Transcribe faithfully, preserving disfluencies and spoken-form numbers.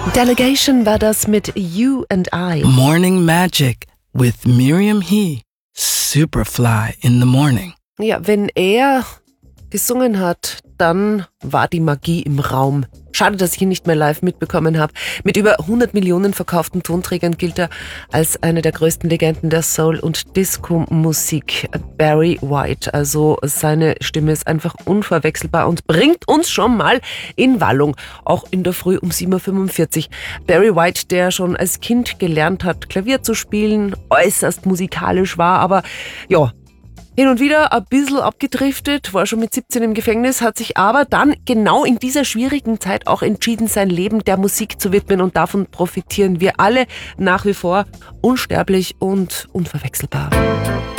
Delegation war das mit You and I. Morning Magic with Miriam He. Superfly in the morning. Ja, wenn er gesungen hat, dann war die Magie im Raum. Schade, dass ich ihn nicht mehr live mitbekommen habe. Mit über hundert Millionen verkauften Tonträgern gilt er als eine der größten Legenden der Soul- und Disco-Musik. Barry White, also seine Stimme ist einfach unverwechselbar und bringt uns schon mal in Wallung, auch in der Früh um sieben Uhr fünfundvierzig. Barry White, der schon als Kind gelernt hat, Klavier zu spielen, äußerst musikalisch war, aber ja, hin und wieder ein bisschen abgedriftet, war schon mit siebzehn im Gefängnis, hat sich aber dann genau in dieser schwierigen Zeit auch entschieden, sein Leben der Musik zu widmen, und davon profitieren wir alle nach wie vor unsterblich und unverwechselbar.